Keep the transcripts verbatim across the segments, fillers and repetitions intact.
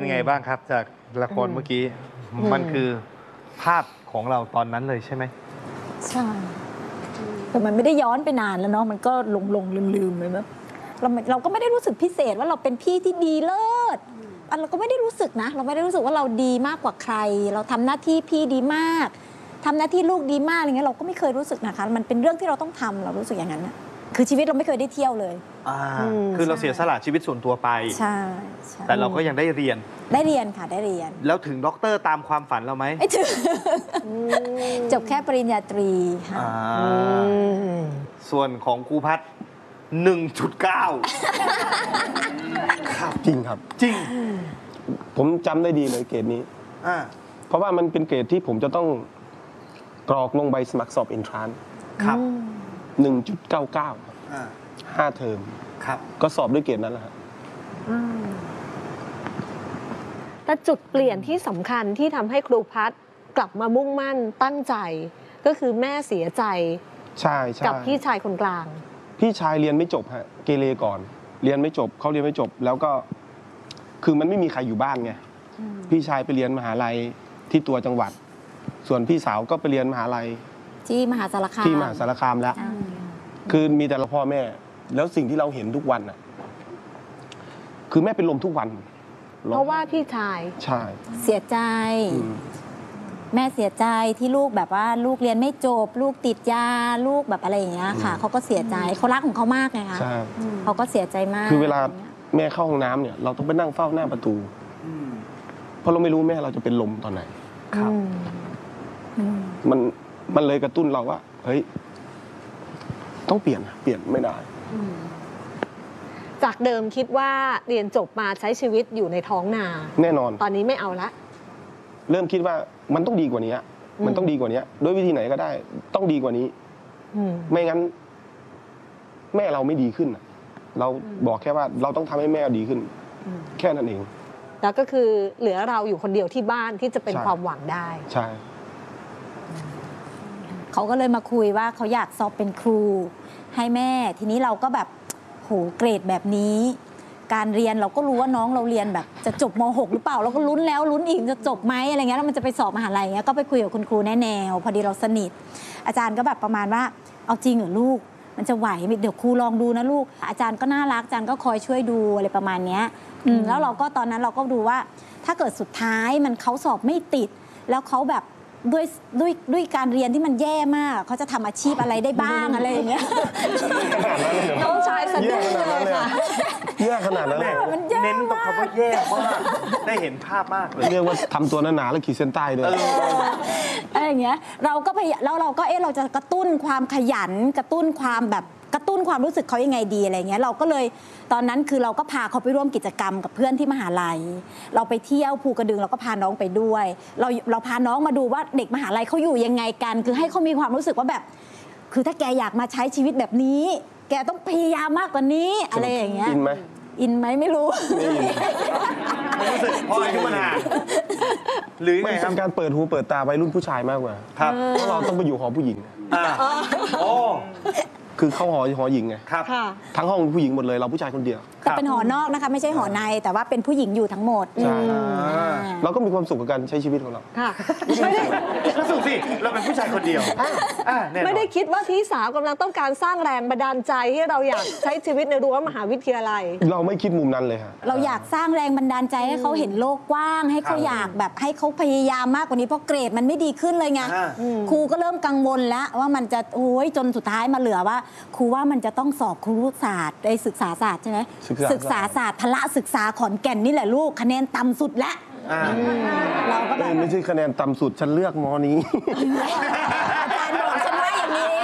ไงบ้างครับจากละครเมื่อกี้มันคือภาพของเราตอนนั้นเลยใช่ไหมใช่แต่มันไม่ได้ย้อนไปนานแล้วเนาะมันก็หลงหลงลืมลืมเลยแบบเราเราก็ไม่ได้รู้สึกพิเศษว่าเราเป็นพี่ที่ดีเลิศเราก็ไม่ได้รู้สึกนะเราไม่ได้รู้สึกว่าเราดีมากกว่าใครเราทำหน้าที่พี่ดีมากทำหน้าที่ลูกดีมากอะไรเงี้ยเราก็ไม่เคยรู้สึกนะคะมันเป็นเรื่องที่เราต้องทำเรารู้สึกอย่างนั้นนะคือชีวิตเราไม่เคยได้เที่ยวเลยคือเราเสียสละชีวิตส่วนตัวไปใช่แต่เราก็ยังได้เรียนได้เรียนค่ะได้เรียนแล้วถึงด็อกเตอร์ตามความฝันเราไหมไม่ถึงจบแค่ปริญญาตรีค่ะส่วนของครูพัฒน์ หนึ่งจุดเก้าจริงครับจริงผมจำได้ดีเลยเกรดนี้เพราะว่ามันเป็นเกรดที่ผมจะต้องกรอกลงใบสมัครสอบเอนทรานซ์ครับหนึ่งจุดเก้าเก้า ห้าเทอมครับก็สอบด้วยเกรดนั้นแหละครับแต่จุดเปลี่ยนที่สำคัญที่ทำให้ครูพัฒน์กลับมามุ่งมั่นตั้งใจก็คือแม่เสียใจใช่ใช่กับพี่ชายคนกลางพี่ชายเรียนไม่จบฮะเกเรก่อนเรียนไม่จบเขาเรียนไม่จบแล้วก็คือมันไม่มีใครอยู่บ้านไงพี่ชายไปเรียนมหาลัยที่ตัวจังหวัดส่วนพี่สาวก็ไปเรียนมหาลัยที่มหาสารคามที่มหาสารคามแล้วคือมีแต่ละพ่อแม่แล้วสิ่งที่เราเห็นทุกวันน่ะคือแม่เป็นลมทุกวันเพราะว่าพี่ชายใช่เสียใจแม่เสียใจที่ลูกแบบว่าลูกเรียนไม่จบลูกติดยาลูกแบบอะไรอย่างเงี้ยค่ะเขาก็เสียใจเขารักของเขามากไงคะเขาก็เสียใจมากคือเวลาแม่เข้าห้องน้ำเนี่ยเราต้องไปนั่งเฝ้าหน้าประตูเพราะเราไม่รู้แม่เราจะเป็นลมตอนไหนครับมันมันเลยกระตุ้นเราว่าเฮ้ยต้องเปลี่ยนเปลี่ยนไม่ได้จากเดิมคิดว่าเรียนจบมาใช้ชีวิตอยู่ในท้องนาแน่นอนตอนนี้ไม่เอาละเริ่มคิดว่ามันต้องดีกว่านี้มันต้องดีกว่านี้ด้วยวิธีไหนก็ได้ต้องดีกว่านี้ไม่งั้นแม่เราไม่ดีขึ้นเราบอกแค่ว่าเราต้องทำให้แม่ดีขึ้นแค่นั้นเองแล้วก็คือเหลือเราอยู่คนเดียวที่บ้านที่จะเป็นความหวังได้ใช่เขาก็เลยมาคุยว่าเขาอยากสอบเป็นครูให้แม่ทีนี้เราก็แบบโหเกรดแบบนี้การเรียนเราก็รู้ว่าน้องเราเรียนแบบจะจบม หก หรือเปล่าเราก็ลุ้นแล้วลุ้นอีกจะจบไหมอะไรเงี้ยแล้วมันจะไปสอบมหาลัยเงี้ยก็ไปคุยกับคุณครูแน่แนวพอดีเราสนิทอาจารย์ก็แบบประมาณว่าเอาจริงเหรอลูกมันจะไหวเดี๋ยวครูลองดูนะลูกอาจารย์ก็น่ารักอาจารย์ก็คอยช่วยดูอะไรประมาณเนี้ยแล้วเราก็ตอนนั้นเราก็ดูว่าถ้าเกิดสุดท้ายมันเขาสอบไม่ติดแล้วเขาแบบด้วยด้วยด้วยการเรียนที่มันแย่มากเขาจะทำอาชีพอะไรได้บ้างอะไรอย่างเงี้ยน้องชายสะดุ้งเลยค่ะแย่ขนาดนั้นเลยเน้นตรงคำว่าแย่มากได้เห็นภาพมากเลยเรียกว่าทำตัวหนาๆแล้วขีดเส้นใต้ด้วยอะไรอย่างเงี้ยเราก็พยายามแล้วเราก็เอ๊ะเราจะกระตุ้นความขยันกระตุ้นความแบบกระตุ้นความรู้สึกเขายังไงดีอะไรเงี้ยเราก็เลยตอนนั้นคือเราก็พาเขาไปร่วมกิจกรรมกับเพื่อนที่มหาลัยเราไปเที่ยวภูกระดึงเราก็พาน้องไปด้วยเราเราพาน้องมาดูว่าเด็กมหาลัยเขาอยู่ยังไงกันคือให้เขามีความรู้สึกว่าแบบคือถ้าแกอยากมาใช้ชีวิตแบบนี้แกต้องพยายามมากกว่านี้อะไรอย่างเงี้ยอินไหมอินไหมไม่รู้รู้สึกพออายุมันห่างหรือไงครับเป็นการเปิดหูเปิดตาวัยรุ่นผู้ชายมากกว่าครับเพราะเราต้องไปอยู่หอผู้หญิงโอ้คือเข้าหอหอหญิงไงครับทั้งห้องผู้หญิงหมดเลยเราผู้ชายคนเดียวแต่เป็นหอนอกนะคะไม่ใช่หอในแต่ว่าเป็นผู้หญิงอยู่ทั้งหมดใช่เราก็มีความสุขกับการใช้ชีวิตของเราค่ะไม่ได้ก็สุขสิเราเป็นผู้ชายคนเดียวไม่ได้คิดว่าพี่สาวกำลังต้องการสร้างแรงบันดาลใจให้เราอยากใช้ชีวิตในรั้วมหาวิทยาลัยเราไม่คิดมุมนั้นเลยค่ะเราอยากสร้างแรงบันดาลใจให้เขาเห็นโลกกว้างให้เขาอยากแบบให้เขาพยายามมากกว่านี้เพราะเกรดมันไม่ดีขึ้นเลยไงครูก็เริ่มกังวลแล้วว่ามันจะโอ้ยจนสุดท้ายมาเหลือว่าครูว่ามันจะต้องสอบครุศาสตร์ไอ้ศึกษาศาสตร์ใช่ไหมศึกษาศาสตร์พละศึกษาขอนแก่นนี่แหละลูกคะแนนต่ำสุดแล้วเราก็แบบไม่ใช่คะแนนต่ำสุดฉันเลือกมอนี้อาจารย์บอกฉันว่าอย่างนี้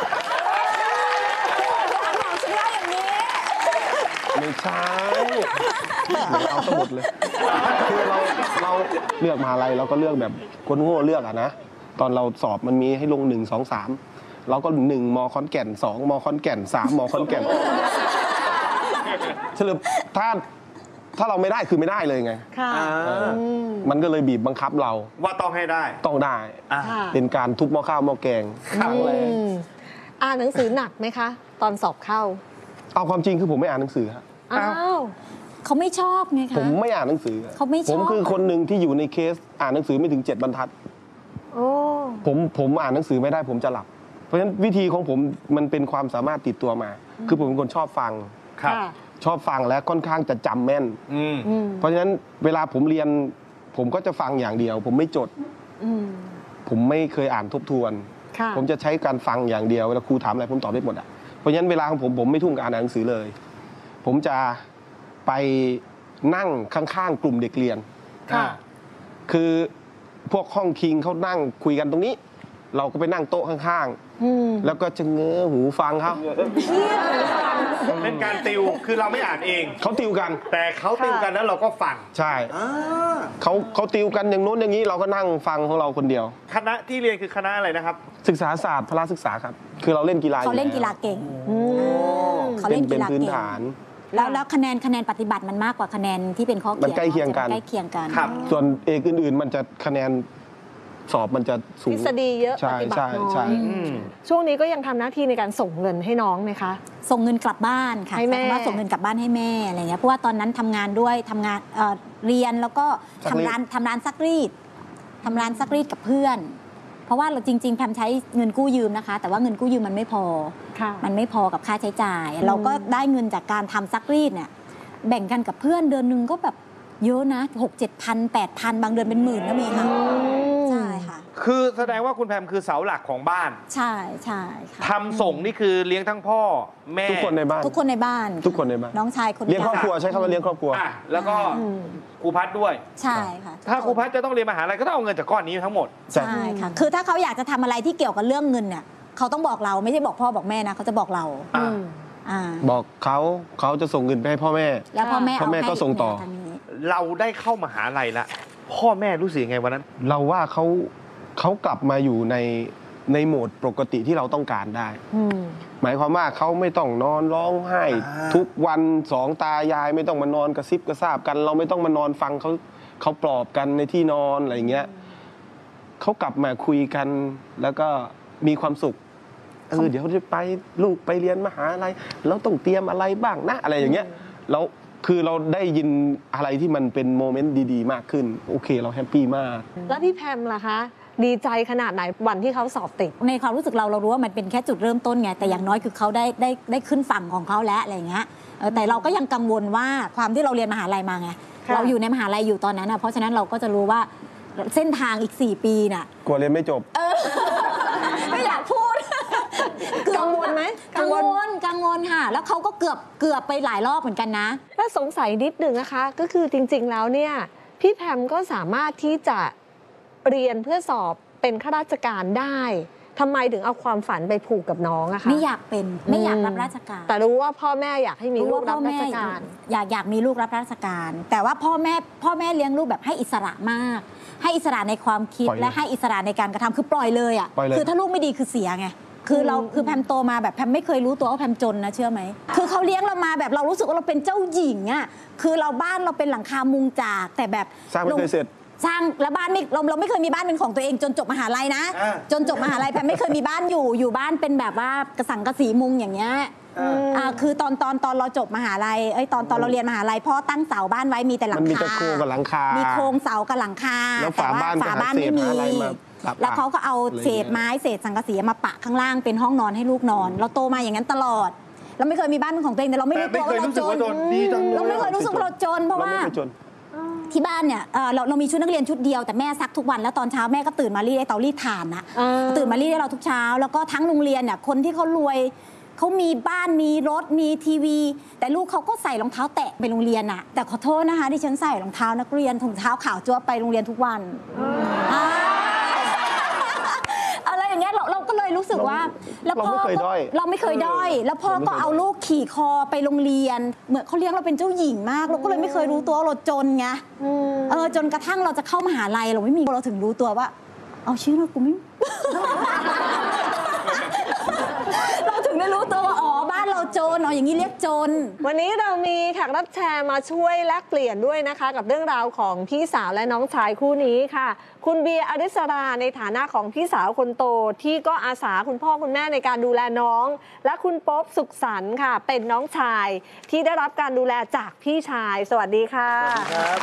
อาจารย์บอกฉันว่าอย่างนี้ไม่ใช่เอาสมุดเลยคือเราเราเลือกมหาลัยเราก็เลือกแบบคนโง่เลือกอะนะตอนเราสอบมันมีให้ลงหนึ่งสองสามเราก็หนึ่งมอขอนแก่นสองมอขอนแก่นสามมอขอนแก่นสรุปถ้าถ้าเราไม่ได้คือไม่ได้เลยไงมันก็เลยบีบบังคับเราว่าต้องให้ได้ต้องได้เป็นการทุบหม้อข้าวหม้อแกงครั้งแรกอ่านหนังสือหนักไหมคะตอนสอบเข้าเอาความจริงคือผมไม่อ่านหนังสือฮะอ้าวเขาไม่ชอบไงคะผมไม่อ่านหนังสือเขาไม่ชอบผมคือคนหนึ่งที่อยู่ในเคสอ่านหนังสือไม่ถึงเจ็ดบรรทัดโอ้ผมผมอ่านหนังสือไม่ได้ผมจะหลับ เพราะฉะนั้นวิธีของผมมันเป็นความสามารถติดตัวมา คือผมเป็นคนชอบฟังครับค่ะชอบฟังและค่อนข้างจะจำแม่นอืมอืมเพราะฉะนั้นเวลาผมเรียนผมก็จะฟังอย่างเดียว ผมไม่จดอืมผมไม่เคยอ่านทบทวนค่ะผมจะใช้การฟังอย่างเดียวเวลาครูถามอะไรผมตอบได้หมดอ่ะเพราะฉะนั้นเวลาของผมผมไม่ทุ่มกับอ่านหนังสือเลย ผมจะไปนั่งข้างๆกลุ่มเด็กเรียนค่ะคือพวกห้องคิงเขานั่งคุยกันตรงนี้ เราก็ไปนั่งโต๊ะข้างอืมๆ แล้วก็จะเงอหูฟังเขาเป็นการติวคือเราไม่อ่านเองเขาติวกันแต่เขาติวกันแล้วเราก็ฟังใช่เขาเขาติวกันอย่างโน้นอย่างนี้เราก็นั่งฟังของเราคนเดียวคณะที่เรียนคือคณะอะไรนะครับศึกษาศาสตร์พละศึกษาครับ คือเราเล่นกีฬาเขาเล่นอยู่กีแวฬาเก่งอืมเขาเป็เล่นนเป็กีนฬาพื้นเก่งฐานแล้วแล้วคะแนนคะแนนปฏิบัติมันมากกว่าคะแนนที่เป็นข้อเขียนมันใกล้เคียงกันใกล้เคียงกันครับส่วนเอกอื่นๆ มันจะคะแนนสอบมันจะสูทงฤษฎีเยอะใช่ปฏิบัติใช่น้อใช่ยอืมช่วงนี้ก็ยังทำหน้าที่ในการส่งเงินให้น้องไหมคะส่งเงินกลับบ้านค่ะให้แม่ใช้คำว่าส่งเงินกลับบ้านให้แม่อะไรเงี้ยเพราะว่าตอนนั้นทำงานด้วยทำงานเอ่อเรียนแล้วก็ทำร้านทำร้านซักรีดทำร้านซักรีดกับเพื่อน เพราะว่าเราจริง ๆแพมใช้เงินกู้ยืมนะคะ แต่ว่าเงินกู้ยืมมันไม่พอค่ะมันไม่พอกับค่าใช้จ่ายอืมเราก็ได้เงินจากการทำซักรีดเนี่ยแบ่งกันกับเพื่อนเดือนหนึ่งก็แบบเยอะนะหกเจ็ดพันแปดพันบางเดือนเป็นหมื่นก็มีค่ะใช่ค่ะคือแสดงว่าคุณแพมคือเสาหลักของบ้านใช่ใช่ค่ะทำส่งนี่คือเลี้ยงทั้งพ่อแม่ทุกคนในบ้านทุกคนในบ้านทุกคนในบ้านน้องชายคนเลี้ยงครอบกครัวใช้คำว่าเลี้ยงครอบครัวอ่ะแล้วก็อืมครูพัดด้วยใช่ค่ะถ้าครูพัดจะต้องเรียนมหาลัยก็ต้องเอาเงินจากก้อนนี้ทั้งหมดใช่ใช่ค่ะ คือถ้าเขาอยากจะทำอะไรที่เกี่ยวกับเรื่องเงินเนี่ยเขาต้องบอกเราไม่ใช่บอกพ่อบอกแม่นะเขาจะบอกเราอ่ะอืมอ่าบอกเขาเขาจะส่งเงินไปให้พ่อแม่แล้วพ่อแม่พ่อแม่เาให้ก็ส่งต่อทางนี้เราได้เข้ามหาลัยละพ่อแม่รู้สึกยังไงวันนั้นเราว่าเขาเขากลับมาอยู่ในในโหมดปกติที่เราต้องการได้อืมหมายความว่าเขาไม่ต้องนอนร้องไห้อ่าทุกวันสองตายายไม่ต้องมานอนกระซิบกระซาบกัน เราไม่ต้องมานอนฟังเขาเขาปลอบกันในที่นอนอะไรอย่างเงี้ยเขากลับมาคุยกันแล้วก็มีความสุขเออเดี๋ยวจะไปลูกไปเรียนมหาลัยเราต้องเตรียมอะไรบ้างนะอะไรอย่างเงี้ยแล้วคือเราได้ยินอะไรที่มันเป็นโมเมนต์ดีๆ มากขึ้น โอเคเราแฮปปี้มากแล้วพี่แพมล่ะคะ ดีใจขนาดไหนวันที่เขาสอบติดในความรู้สึกเราเรารู้ว่ามันเป็นแค่จุดเริ่มต้นไงแต่อย่างน้อยคือเขาได้ได้ได้ขึ้นฝั่งของเขาแล้วอะไรอย่างเงี้ยเออแต่เราก็ยังกังวลว่าความที่เราเรียนมหาลัยมาไงค่ะเราอยู่ในมหาลัยอยู่ตอนนั้นนะเพราะฉะนั้นเราก็จะรู้ว่าเส้นทางอีกสี่ปีน่ะกลัวเรียนไม่จบไม่อยากพูดกังวลไหมกังวลกังวลค่ะ แล้วเขาก็เกือบเกือบไปหลายรอบเหมือนกันนะถ้าสงสัยนิดหนึ่งนะคะ ก็คือจริง ๆ แล้วเนี่ยพี่แพมก็สามารถที่จะเรียนเพื่อสอบเป็นข้าราชการได้ทำไมถึงเอาความฝันไปผูกกับน้องอะคะไม่อยากเป็นไม่อยากรับราชการแต่รู้ว่าพ่อแม่อยากให้มีลูกรับราชการอยากอยากมีลูกรับราชการ แต่ว่าพ่อแม่พ่อแม่เลี้ยงลูกแบบให้อิสระมาก ให้อิสระในความคิดปล่อยเลยและให้อิสระในการกระทำคือปล่อยเลยอ่ะปล่อยเลยคือถ้าลูกไม่ดีคือเสียไงคือเราคือแพมโตมาแบบแพมไม่เคยรู้ตัวว่าแพมจนนะเชื่อไหมคือเขาเลี้ยงเรามาแบบเรารู้สึกว่าเราเป็นเจ้าหญิงอ่ะคือเราบ้านเราเป็นหลังคามุงจากแต่แบบสร้างไม่เคยเสร็จสร้างแล้วบ้านไม่เราเราไม่เคยมีบ้านเป็นของตัวเองจนจบมหาลัยนะอ่าจนจบมหาลัยแพมไม่เคยมีบ้านอยู่อยู่บ้านเป็นแบบว่ากระสังกระสีมุงอย่างเงี้ย อ่าคือตอนตอนตอนเราจบมหาลัยเอ้ยตอนตอนเราเรียนมหาลัยพ่อตั้งเสาบ้านไว้มีแต่หลัมังนมีคาแต่โครงกับหลังคามีโครงเสากับหลังคาแล้วฝาบ้านฝาบ้านก็หาไม่มีเศษอะไรมาปะๆแล้วเขาก็เอาอะไรอย่างเงี้ยเศษไม้เศษสังกะสีมาปะข้างล่างเป็นห้องนอนให้ลูกนอน เราโตมาอย่างนั้นตลอด เราไม่เคยมีบ้านเป็นของตัวเองแต่เราไม่รู้ตัวว่าเราจนดีจังเลยเราไม่เคยรู้สึกว่าเราจนเพราะว่าไม่เคยจนที่บ้านเนี่ยเอ่อเราเรามีชุดนักเรียนชุดเดียวแต่แม่ซักทุกวันแล้วตอนเช้าแม่ก็ตื่นมารีดไอ้เตารีดถ่านนะอ่าตื่นมารีดให้เราทุกเช้า แล้วก็ทั้งโรงเรียนเนี่ยคนที่เขารวยเขามีบ้านมีรถมีทีวี แต่ลูกเขาก็ใส่รองเท้าแตะไปโรงเรียนอะแต่ขอโทษนะคะที่ฉันใส่รองเท้านักเรียนถุงเท้าขาวจั๊วไปโรงเรียนทุกวันอ่าอะไรอย่างเงี้ยเราเราก็เลยรู้สึกว่าแล้วพ่อเราไม่เคยด้อยเราไม่เคยด้อย แล้วพ่อก็เอาลูกขี่คอไปโรงเรียน เหมือนเขาเลี้ยงเราเป็นเจ้าหญิงมาก เราก็เลยไม่เคยรู้ตัวว่าเราจนไงอืมเออจนกระทั่งเราจะเข้ามหาลัยเราไม่มีเราถึงรู้ตัวว่า เอาชื่อเรากูไม่ เราถึงได้รู้ตัวว่าอ๋อบ้านเราจนนอ๋ออย่างนี้เรียกจนวันนี้เรามีแขกรับเชิญมาช่วยแลกเปลี่ยนด้วยนะคะ กับเรื่องราวของพี่สาวและน้องชายคู่นี้ค่ะ คุณเบียร์อริสราในฐานะของพี่สาวคนโตที่ก็อาสาคุณพ่อคุณแม่ในการดูแลน้อง และคุณโป๊ปสุขสันต์ค่ะ เป็นน้องชายที่ได้รับการดูแลจากพี่ชาย สวัสดีค่ะครับ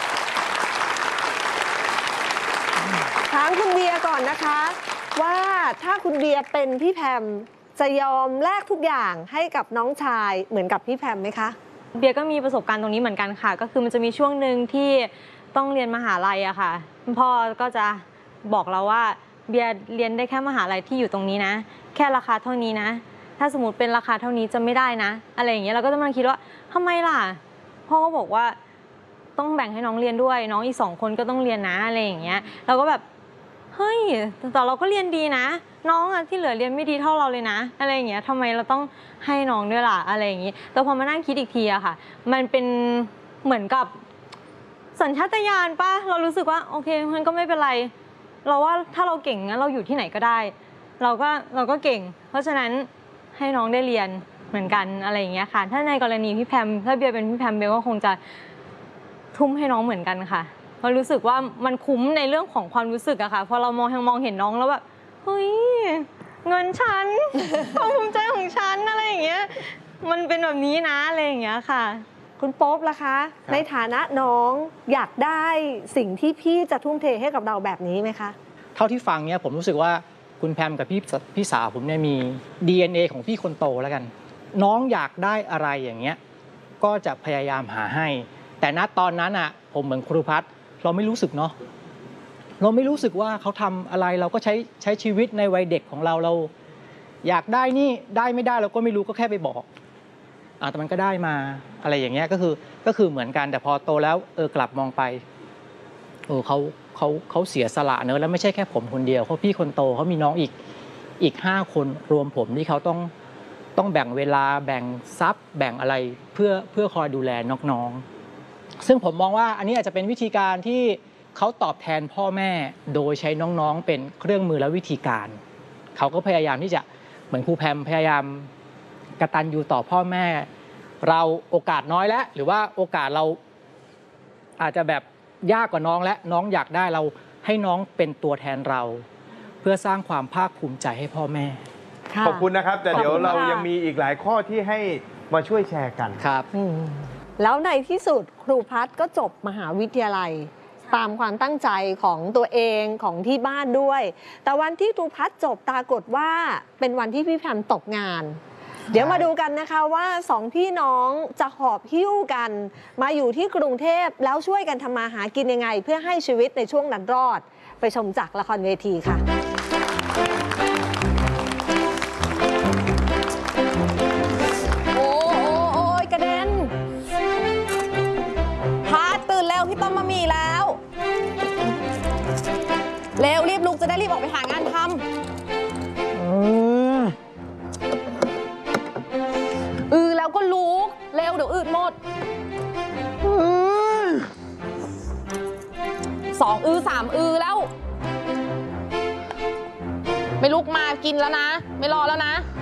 ถามคุณเบียร์ก่อนนะคะ ว่าถ้าคุณเบียร์เป็นพี่แพมจะยอมแลกทุกอย่างให้กับน้องชายเหมือนกับพี่แพมไหมคะเบียร์ก็มีประสบการณ์ตรงนี้เหมือนกันค่ะ ก็คือมันจะมีช่วงหนึ่งที่ต้องเรียนมหาลัยอะค่ะคุณพ่อก็จะบอกเราว่าเบียร์เรียนได้แค่มหาลัยที่อยู่ตรงนี้นะ แค่ราคาเท่านี้นะ ถ้าสมมติเป็นราคาเท่านี้จะไม่ได้นะ อะไรอย่างเงี้ยเราก็จะมาคิดว่าทำไมล่ะพ่อก็บอกว่าต้องแบ่งให้น้องเรียนด้วย น้องอีกสองคนก็ต้องเรียนนะอะไรอย่างเงี้ยเราก็แบบเฮ้ยแต่เราก็เรียนดีนะ น้องอะที่เหลือเรียนไม่ดีเท่าเราเลยนะอะไรอย่างเงี้ยทำไมเราต้องให้น้องด้วยล่ะอะไรอย่างงี้แต่พอมานั่งคิดอีกทีอะค่ะมันเป็นเหมือนกับสัญชาตญาณป่ะเรารู้สึกว่าโอเคมันก็ไม่เป็นไรเราว่าถ้าเราเก่งงั้นเราอยู่ที่ไหนก็ได้เราก็เราก็เก่ง เพราะฉะนั้นให้น้องได้เรียนเหมือนกันอะไรอย่างเงี้ยค่ะถ้าในกรณีพี่แพมถ้าเบียร์เป็นพี่แพมเบียร์ก็คงจะทุ่มให้น้องเหมือนกันค่ะเพราะรู้สึกว่ามันคุ้มในเรื่องของความรู้สึกอะค่ะพอเรามองมองเห็นน้องแล้วแบบเฮ้ยเงินฉัน ความภูมิใจของฉันอะไรอย่างเงี้ยมันเป็นแบบนี้นะอะไรอย่างเงี้ยค่ะคุณโป๊ปล่ะคะ ในฐานะน้องอยากได้สิ่งที่พี่จะทุ่มเทให้กับเราแบบนี้ไหมคะเท่าที่ฟังเนี่ยผมรู้สึกว่าคุณแพมกับพี่พี่สาวผมเนี่ยมี ดี เอ็น เอ ของพี่คนโตแล้วกัน น้องอยากได้อะไรอย่างเงี้ยก็จะพยายามหาให้ แต่ณตอนนั้นอ่ะผมเหมือนครูพัฒน์เราไม่รู้สึกเนาะเราไม่รู้สึกว่าเขาทำอะไรเราก็ใช้ใช้ชีวิตในวัยเด็กของเราเราอยากได้นี่ได้ไม่ได้เราก็ไม่รู้ก็แค่ไปบอกอ่าแต่มันก็ได้มาอะไรอย่างเงี้ยก็คือก็คือเหมือนกันแต่พอโตแล้วเออกลับมองไปเออเขาเขาเขาเสียสละเนอะแล้วไม่ใช่แค่ผมคนเดียวเขาพี่คนโตเขามีน้องอีกอีกห้าคนรวมผมที่เขาต้องต้องแบ่งเวลาแบ่งทรัพย์แบ่งอะไรเพื่อเพื่อคอยดูแลน้องๆซึ่งผมมองว่าอันนี้อาจจะเป็นวิธีการที่เขาตอบแทนพ่อแม่โดยใช้น้องๆเป็นเครื่องมือและวิธีการเขาก็พยายามที่จะเหมือนครูแพมพยายามกตัญญูต่อพ่อแม่เราโอกาสน้อยแล้วหรือว่าโอกาสเราอาจจะแบบยากกว่าน้องและน้องอยากได้เราให้น้องเป็นตัวแทนเราเพื่อสร้างความภาคภูมิใจให้พ่อแม่ขอบคุณนะครับ แต่เดี๋ยวขอบคุณเราค่ะยังมีอีกหลายข้อที่ให้มาช่วยแชร์กันครับอืมแล้วในที่สุดครูพัฒน์ก็จบมหาวิทยาลัย ตามความตั้งใจของตัวเองของที่บ้านด้วย แต่วันที่ครูพัฒน์จบปรากฏว่าเป็นวันที่พี่แพมตกงาน เดี๋ยวมาดูกันนะคะว่าสองพี่น้องจะหอบหิ้วกัน มาอยู่ที่กรุงเทพแล้วช่วยกันทำมาหากินยังไง เพื่อให้ชีวิตในช่วงนั้นรอด ไปชมจากละครเวทีค่ะโอ้โอ้โอ้ยกระเด็นพาดตื่นแล้วพี่ต้มมามีแล้ว เร็วรีบลุกจะได้รีบออกไปหางานทำอือแล้วก็ลุกเร็วเดี๋ยวอืดหมดสองอือสามอือแล้ว ไม่ลุกมากินแล้วนะ ไม่รอแล้วนะ